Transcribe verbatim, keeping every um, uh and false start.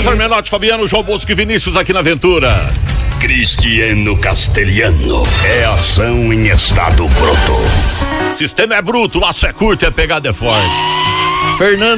César Menotti, Fabiano, João Bosco e Vinícius aqui na Aventura. Cristiano Castelhano. É ação em estado bruto. Sistema é bruto, laço é curto e a pegada é forte. Fernando